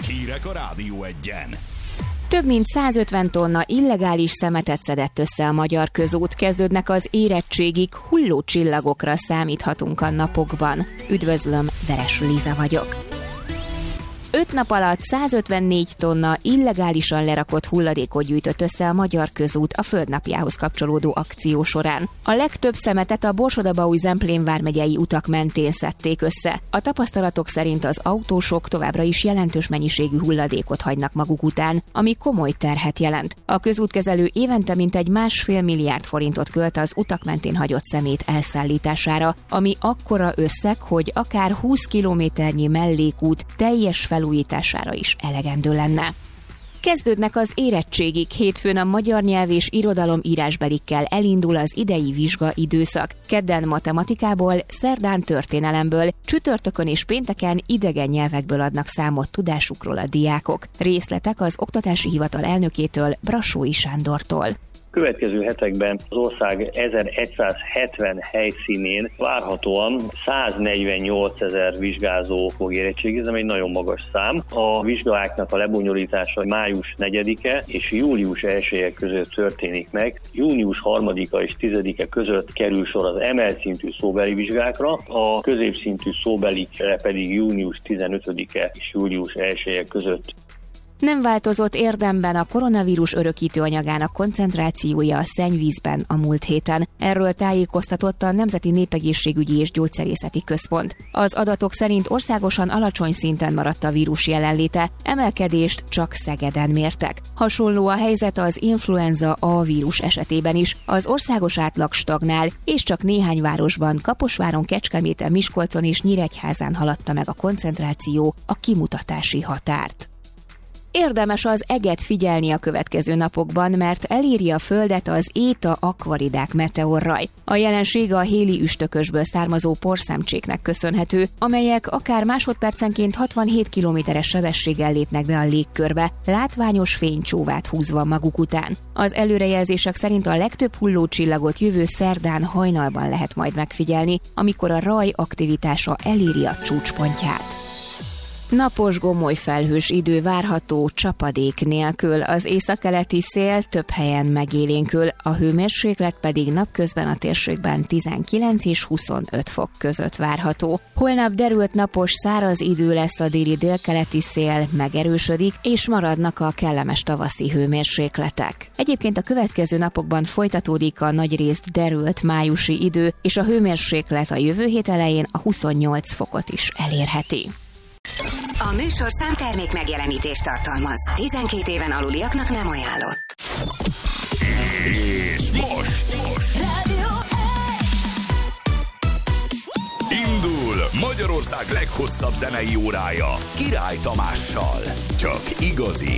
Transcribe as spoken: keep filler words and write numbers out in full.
Hírek a Rádió Egyen. Több mint százötven tonna illegális szemetet szedett össze a magyar közút, kezdődnek az érettségig, hulló csillagokra számíthatunk a napokban. Üdvözlöm, Veres Liza vagyok. Öt nap alatt százötvennégy tonna illegálisan lerakott hulladékot gyűjtött össze a magyar közút a Földnapjához kapcsolódó akció során. A legtöbb szemetet a Borsod-Abaúj-Zemplén vármegyei utak mentén szedték össze. A tapasztalatok szerint az autósok továbbra is jelentős mennyiségű hulladékot hagynak maguk után, ami komoly terhet jelent. A közútkezelő évente mintegy másfél milliárd forintot költ az utak mentén hagyott szemét elszállítására, ami akkora összeg, hogy akár húsz kilométernyi mellékút teljes felújítására is elegendő lenne. Kezdődnek az érettségig, hétfőn a magyar nyelv és irodalom írásbelikkel elindul az idei vizsgaidőszak. Kedden matematikából, szerdán történelemből, csütörtökön és pénteken idegen nyelvekből adnak számot tudásukról a diákok. Részletek az Oktatási Hivatal elnökétől, Brassói Sándortól. Következő hetekben az ország ezeregyszázhetven helyszínén várhatóan száznegyvennyolcezer vizsgázó fog érettségizni, ami egy nagyon magas szám. A vizsgáknak a lebonyolítása május negyedike és július elseje között történik meg. június harmadika és tizedike között kerül sor az emelt szintű szóbeli vizsgákra, a középszintű szóbelikre pedig június tizenötödike és július elseje között. Nem változott érdemben a koronavírus örökítő anyagának koncentrációja a szennyvízben a múlt héten. Erről tájékoztatott a Nemzeti Népegészségügyi és Gyógyszerészeti Központ. Az adatok szerint országosan alacsony szinten maradt a vírus jelenléte, emelkedést csak Szegeden mértek. Hasonló a helyzet az influenza A vírus esetében is. Az országos átlag stagnál, és csak néhány városban, Kaposváron, Kecskeméten, Miskolcon és Nyíregyházán haladta meg a koncentráció a kimutatási határt. Érdemes az eget figyelni a következő napokban, mert eléri a Földet az Eta Aquaridák meteorraj. A jelenség a héli üstökösből származó porszemcséknek köszönhető, amelyek akár másodpercenként hatvanhét kilométeres sebességgel lépnek be a légkörbe, látványos fénycsóvát húzva maguk után. Az előrejelzések szerint a legtöbb hullócsillagot jövő szerdán hajnalban lehet majd megfigyelni, amikor a raj aktivitása eléri a csúcspontját. Napos, gomoly felhős idő várható csapadék nélkül, az északkeleti szél több helyen megélénkül, a hőmérséklet pedig napközben a térségben tizenkilenc és huszonöt fok között várható. Holnap derült napos, száraz idő lesz, a déli délkeleti szél megerősödik, és maradnak a kellemes tavaszi hőmérsékletek. Egyébként a következő napokban folytatódik a nagyrészt derült májusi idő, és a hőmérséklet a jövő hét elején a huszonnyolc fokot is elérheti. A műsor számtermék megjelenítést tartalmaz. tizenkét éven aluliaknak nem ajánlott. És most, most. Rádió Indul Magyarország leghosszabb zenei órája Király Tamással. Csak igazi